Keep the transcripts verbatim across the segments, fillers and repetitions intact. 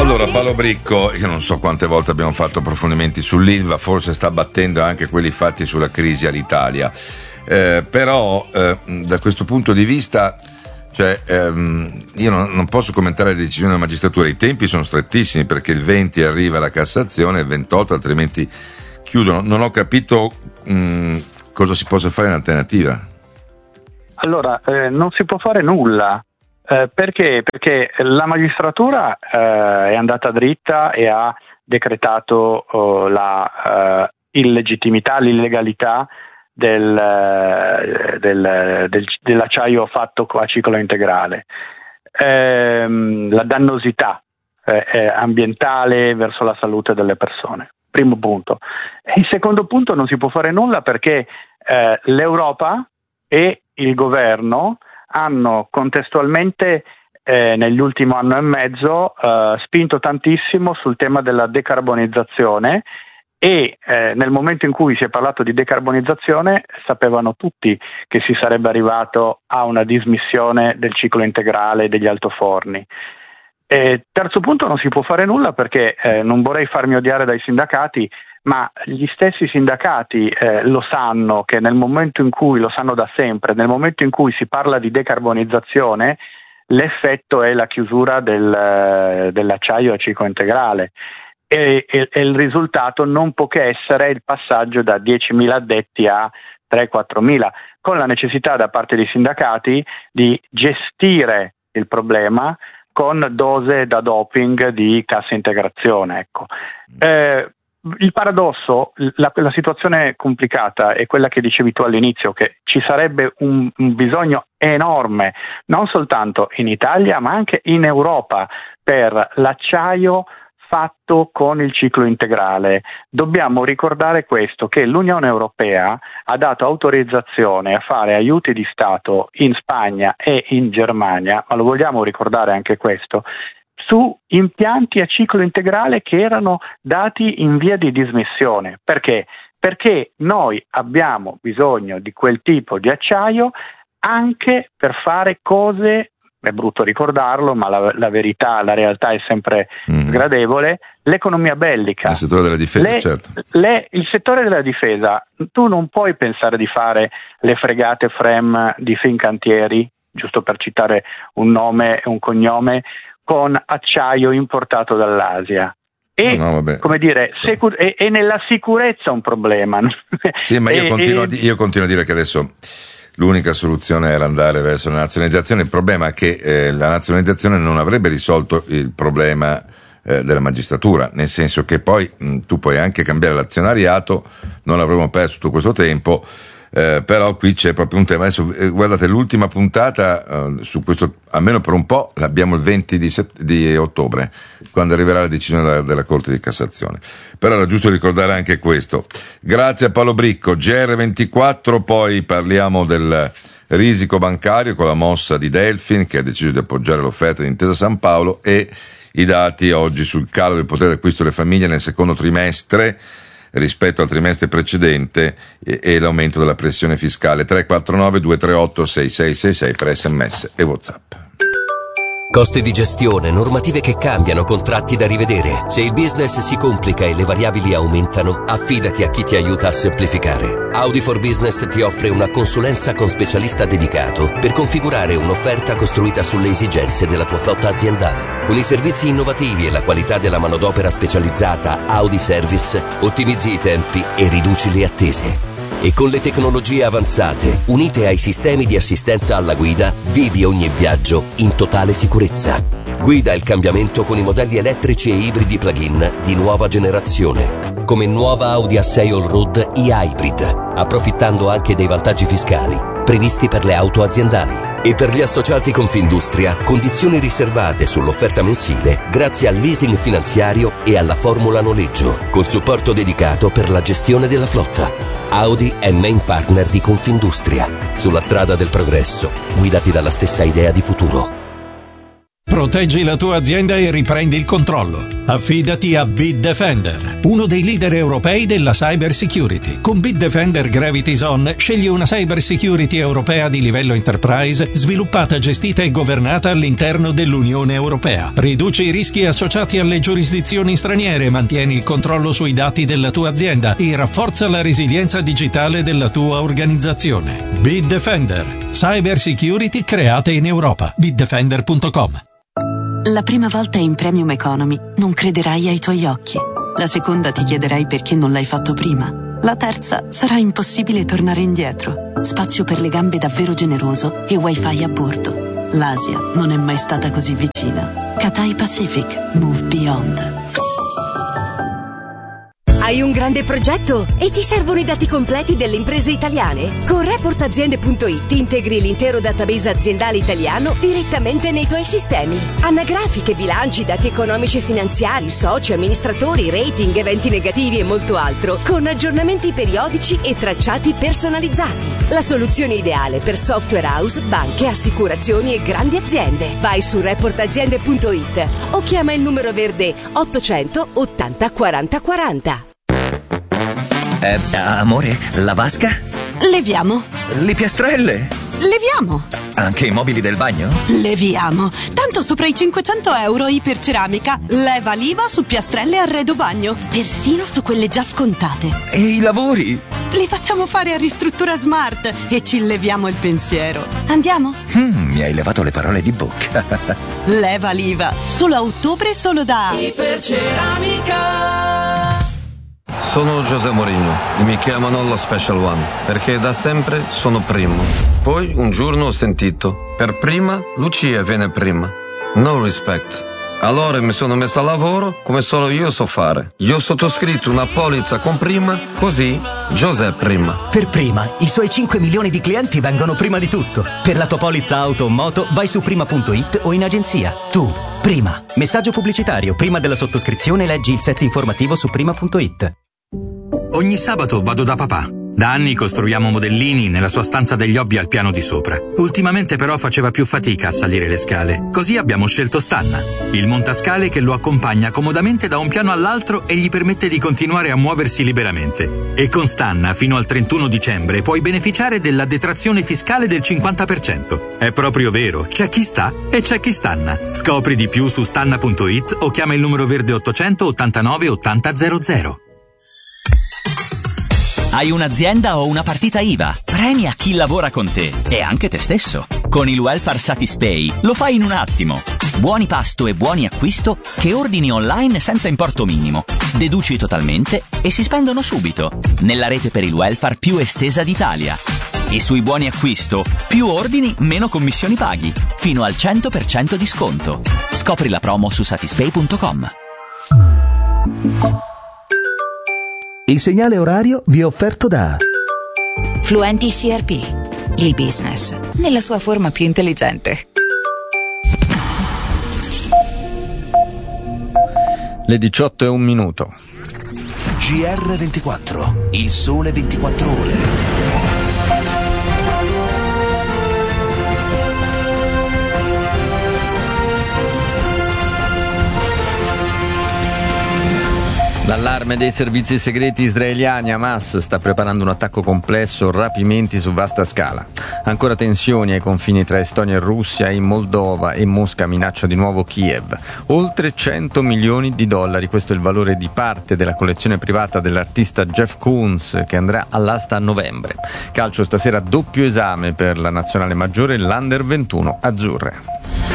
Allora, Paolo Bricco, io non so quante volte abbiamo fatto approfondimenti sull'Ilva, forse sta battendo anche quelli fatti sulla crisi all'Italia, eh, però eh, da questo punto di vista, cioè, ehm, io non, non posso commentare le decisioni della magistratura, i tempi sono strettissimi perché il venti arriva la Cassazione e il ventotto altrimenti chiudono. Non ho capito mh, cosa si possa fare in alternativa. Allora, eh, non si può fare nulla. Eh, perché? Perché la magistratura eh, è andata dritta e ha decretato oh, la eh, illegittimità, l'illegalità del, eh, del, del, dell'acciaio fatto a ciclo integrale, eh, la dannosità eh, ambientale verso la salute delle persone. Primo punto. Il secondo punto, non si può fare nulla perché eh, l'Europa e il governo hanno contestualmente eh, nell'ultimo anno e mezzo eh, spinto tantissimo sul tema della decarbonizzazione e eh, nel momento in cui si è parlato di decarbonizzazione sapevano tutti che si sarebbe arrivato a una dismissione del ciclo integrale degli altoforni. E terzo punto, non si può fare nulla perché eh, non vorrei farmi odiare dai sindacati, ma gli stessi sindacati eh, lo sanno che nel momento in cui, lo sanno da sempre, nel momento in cui si parla di decarbonizzazione, l'effetto è la chiusura del, dell'acciaio a ciclo integrale e, e, e il risultato non può che essere il passaggio da diecimila addetti a tre quattromila, con la necessità da parte dei sindacati di gestire il problema con dose da doping di cassa integrazione. Ecco. Eh, Il paradosso, la, la situazione complicata è quella che dicevi tu all'inizio, che ci sarebbe un, un bisogno enorme, non soltanto in Italia ma anche in Europa, per l'acciaio fatto con il ciclo integrale. Dobbiamo ricordare questo, che l'Unione Europea ha dato autorizzazione a fare aiuti di Stato in Spagna e in Germania, ma lo vogliamo ricordare anche questo, su impianti a ciclo integrale che erano dati in via di dismissione. Perché? Perché noi abbiamo bisogno di quel tipo di acciaio anche per fare cose, è brutto ricordarlo, ma la, la verità, la realtà è sempre mm. sgradevole, l'economia bellica. Il settore della difesa, le, certo. Le, il settore della difesa, tu non puoi pensare di fare le fregate F R E M di Fincantieri, giusto per citare un nome e un cognome, con acciaio importato dall'Asia. E, no, come dire, secu- è, è nella sicurezza un problema. Sì, ma io, e, continuo e... a di- io continuo a dire che adesso l'unica soluzione era andare verso la nazionalizzazione. Il problema è che eh, la nazionalizzazione non avrebbe risolto il problema eh, della magistratura, nel senso che poi mh, tu puoi anche cambiare l'azionariato, non avremmo perso tutto questo tempo. Eh, però qui c'è proprio un tema. Adesso eh, guardate, l'ultima puntata eh, su questo, almeno per un po', l'abbiamo il venti di, set- di ottobre, quando arriverà la decisione della, della Corte di Cassazione. Però era giusto ricordare anche questo. Grazie a Paolo Bricco. G R ventiquattro, poi parliamo del risico bancario con la mossa di Delfin, che ha deciso di appoggiare l'offerta di Intesa San Paolo, e i dati oggi sul calo del potere d'acquisto delle famiglie nel secondo trimestre rispetto al trimestre precedente e, e l'aumento della pressione fiscale. Tre quattro nove due tre otto sei sei sei sei per sms e WhatsApp. Costi di gestione, normative che cambiano, contratti da rivedere. Se il business si complica e le variabili aumentano, affidati a chi ti aiuta a semplificare. Audi for Business ti offre una consulenza con specialista dedicato per configurare un'offerta costruita sulle esigenze della tua flotta aziendale. Con i servizi innovativi e la qualità della manodopera specializzata Audi Service, ottimizzi i tempi e riduci le attese. E con le tecnologie avanzate, unite ai sistemi di assistenza alla guida, vivi ogni viaggio in totale sicurezza. Guida il cambiamento con i modelli elettrici e ibridi plug-in di nuova generazione, come nuova Audi A sei Allroad e-Hybrid, approfittando anche dei vantaggi fiscali previsti per le auto aziendali. E per gli associati Confindustria, condizioni riservate sull'offerta mensile grazie al leasing finanziario e alla formula noleggio, col supporto dedicato per la gestione della flotta. Audi è main partner di Confindustria. Sulla strada del progresso, guidati dalla stessa idea di futuro. Proteggi la tua azienda e riprendi il controllo. Affidati a Bitdefender, uno dei leader europei della cyber security. Con Bitdefender Gravity Zone scegli una cyber security europea di livello enterprise, sviluppata, gestita e governata all'interno dell'Unione Europea. Riduci i rischi associati alle giurisdizioni straniere, mantieni il controllo sui dati della tua azienda e rafforza la resilienza digitale della tua organizzazione. Bitdefender, cyber security creata in Europa. bitdefender punto com. La prima volta in Premium Economy non crederai ai tuoi occhi. La seconda ti chiederai perché non l'hai fatto prima. La terza sarà impossibile tornare indietro. Spazio per le gambe davvero generoso e wifi a bordo. L'Asia non è mai stata così vicina. Cathay Pacific. Move Beyond. Hai un grande progetto e ti servono i dati completi delle imprese italiane? Con report aziende punto it integri l'intero database aziendale italiano direttamente nei tuoi sistemi. Anagrafiche, bilanci, dati economici e finanziari, soci, amministratori, rating, eventi negativi e molto altro, con aggiornamenti periodici e tracciati personalizzati. La soluzione ideale per software house, banche, assicurazioni e grandi aziende. Vai su report aziende punto it o chiama il numero verde ottocento ottanta quaranta quaranta. Eh, amore, la vasca? Leviamo. Le piastrelle? Leviamo. Anche i mobili del bagno? Leviamo. Tanto sopra i cinquecento euro iperceramica. Leva l'I V A su piastrelle e arredo bagno. Persino su quelle già scontate. E i lavori? Li facciamo fare a Ristruttura Smart e ci leviamo il pensiero. Andiamo? Mm, mi hai levato le parole di bocca. Leva l'I V A. Solo a ottobre, solo da Iperceramica. Sono José Mourinho e mi chiamano lo Special One perché da sempre sono primo. Poi un giorno ho sentito: per prima Lucia viene prima. No respect. Allora mi sono messo a lavoro come solo io so fare. Io ho sottoscritto una polizza con prima, così José prima. Per prima, i suoi cinque milioni di clienti vengono prima di tutto. Per la tua polizza auto o moto vai su prima punto it o in agenzia. Tu, prima. Messaggio pubblicitario. Prima della sottoscrizione leggi il set informativo su prima punto it. Ogni sabato vado da papà. Da anni costruiamo modellini nella sua stanza degli hobby al piano di sopra. Ultimamente però faceva più fatica a salire le scale. Così abbiamo scelto Stanna, il montascale che lo accompagna comodamente da un piano all'altro e gli permette di continuare a muoversi liberamente. E con Stanna fino al trentuno dicembre puoi beneficiare della detrazione fiscale del cinquanta per cento. È proprio vero, c'è chi sta e c'è chi stanna. Scopri di più su stanna punto it o chiama il numero verde ottocento ottantanove ottanta zero zero. Hai un'azienda o una partita I V A? Premia chi lavora con te e anche te stesso. Con il Welfare Satispay lo fai in un attimo. Buoni pasto e buoni acquisto che ordini online senza importo minimo. Deduci totalmente e si spendono subito. Nella rete per il welfare più estesa d'Italia. E sui buoni acquisto, più ordini, meno commissioni paghi. Fino al cento per cento di sconto. Scopri la promo su satispay punto com. Il segnale orario vi è offerto da Fluenti C R P, il business nella sua forma più intelligente. Le diciotto e un minuto. G R ventiquattro, il sole ventiquattro ore. L'allarme dei servizi segreti israeliani. Hamas sta preparando un attacco complesso, rapimenti su vasta scala. Ancora tensioni ai confini tra Estonia e Russia, in Moldova, e Mosca minaccia di nuovo Kiev. Oltre cento milioni di dollari, questo è il valore di parte della collezione privata dell'artista Jeff Koons, che andrà all'asta a novembre. Calcio stasera, doppio esame per la nazionale maggiore, l'Under ventuno azzurre.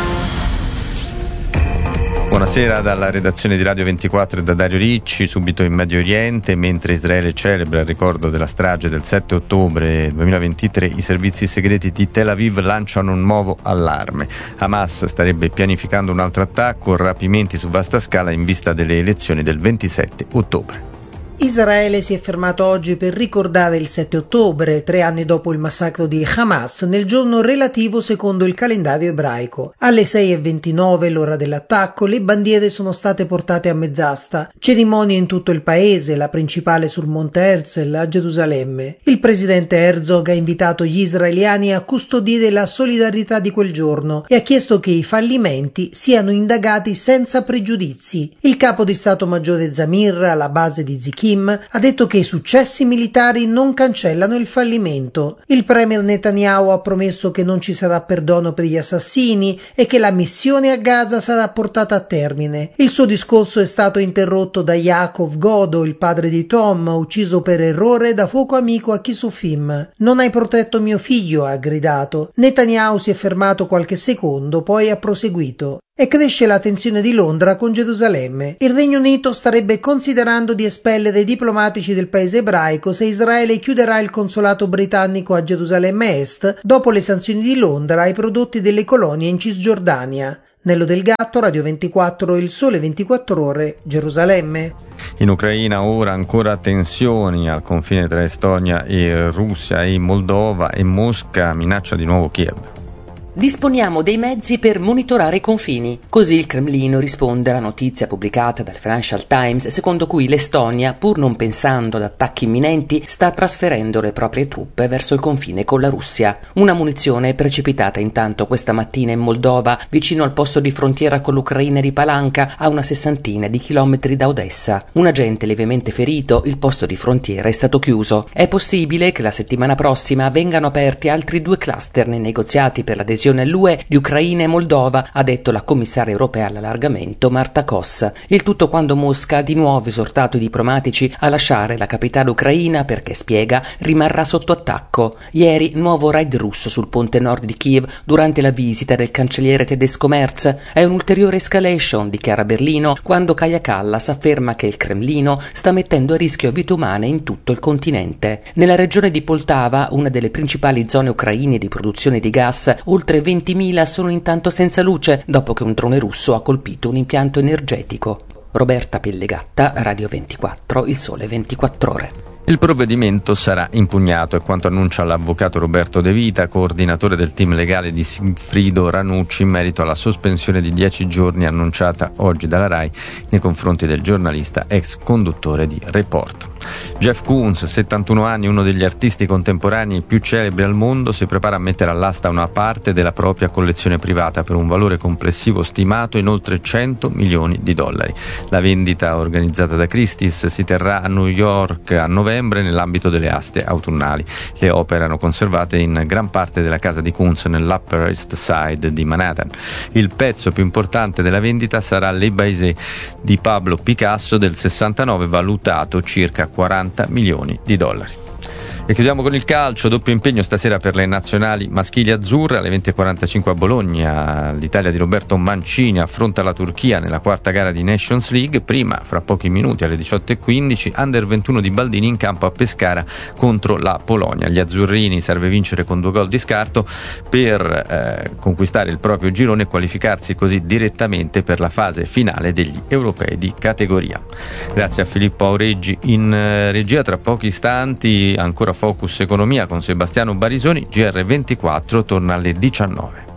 Buonasera dalla redazione di Radio ventiquattro e da Dario Ricci. Subito in Medio Oriente, mentre Israele celebra il ricordo della strage del sette ottobre duemilaventitré, i servizi segreti di Tel Aviv lanciano un nuovo allarme. Hamas starebbe pianificando un altro attacco, rapimenti su vasta scala in vista delle elezioni del ventisette ottobre. Israele si è fermato oggi per ricordare il sette ottobre, tre anni dopo il massacro di Hamas, nel giorno relativo secondo il calendario ebraico. Alle sei e ventinove, l'ora dell'attacco, le bandiere sono state portate a mezz'asta. Cerimonie in tutto il paese, la principale sul Monte Herzl a Gerusalemme. Il presidente Herzog ha invitato gli israeliani a custodire la solidarietà di quel giorno e ha chiesto che i fallimenti siano indagati senza pregiudizi. Il capo di Stato Maggiore Zamir, alla base di Zikim, ha detto che i successi militari non cancellano il fallimento. Il premier Netanyahu ha promesso che non ci sarà perdono per gli assassini e che la missione a Gaza sarà portata a termine. Il suo discorso è stato interrotto da Yaakov Godo, il padre di Tom, ucciso per errore da fuoco amico a Kisufim. Non hai protetto mio figlio, ha gridato. Netanyahu si è fermato qualche secondo, poi ha proseguito. E cresce la tensione di Londra con Gerusalemme. Il Regno Unito starebbe considerando di espellere i diplomatici del paese ebraico se Israele chiuderà il consolato britannico a Gerusalemme Est dopo le sanzioni di Londra ai prodotti delle colonie in Cisgiordania. Nello Del Gatto, Radio ventiquattro, Il Sole ventiquattro Ore, Gerusalemme. In Ucraina ora ancora tensioni al confine tra Estonia e Russia e Moldova, e Mosca minaccia di nuovo Kiev. Disponiamo dei mezzi per monitorare i confini. Così il Cremlino risponde alla notizia pubblicata dal Financial Times secondo cui l'Estonia, pur non pensando ad attacchi imminenti, sta trasferendo le proprie truppe verso il confine con la Russia. Una munizione è precipitata intanto questa mattina in Moldova, vicino al posto di frontiera con l'Ucraina di Palanca, a una sessantina di chilometri da Odessa. Un agente lievemente ferito, il posto di frontiera è stato chiuso. È possibile che la settimana prossima vengano aperti altri due cluster nei negoziati per l'adesione all'U E di Ucraina e Moldova, ha detto la commissaria europea all'allargamento Marta Kos. Il tutto quando Mosca ha di nuovo esortato i diplomatici a lasciare la capitale ucraina perché, spiega, rimarrà sotto attacco. Ieri nuovo raid russo sul ponte nord di Kiev durante la visita del cancelliere tedesco Merz. È un'ulteriore escalation, dichiara Berlino, quando Kaja Kallas afferma che il Cremlino sta mettendo a rischio vite umane in tutto il continente. Nella regione di Poltava, una delle principali zone ucraine di produzione di gas, oltre ventimila sono intanto senza luce dopo che un drone russo ha colpito un impianto energetico. Roberta Pellegatta, Radio ventiquattro, Il Sole ventiquattro Ore. Il provvedimento sarà impugnato, è quanto annuncia l'avvocato Roberto De Vita, coordinatore del team legale di Sigfrido Ranucci, in merito alla sospensione di dieci giorni annunciata oggi dalla RAI nei confronti del giornalista ex conduttore di Report. Jeff Koons, settantuno anni, uno degli artisti contemporanei più celebri al mondo, si prepara a mettere all'asta una parte della propria collezione privata per un valore complessivo stimato in oltre cento milioni di dollari. La vendita, organizzata da Christie's, si terrà a New York a novembre nell'ambito delle aste autunnali. Le opere erano conservate in gran parte della casa di Koons nell'Upper East Side di Manhattan. Il pezzo più importante della vendita sarà Le Baisers di Pablo Picasso del sessantanove, valutato circa quaranta milioni di dollari. E chiudiamo con il calcio, doppio impegno stasera per le nazionali maschili azzurre alle venti e quarantacinque a Bologna. L'Italia di Roberto Mancini affronta la Turchia nella quarta gara di Nations League. Prima, fra pochi minuti alle diciotto e quindici, under ventuno di Baldini in campo a Pescara contro la Polonia. Gli azzurrini serve vincere con due gol di scarto per eh, conquistare il proprio girone e qualificarsi così direttamente per la fase finale degli europei di categoria. Grazie a Filippo Aureggi in eh, regia. Tra pochi istanti ancora Focus Economia con Sebastiano Barisoni. G R ventiquattro torna alle diciannove.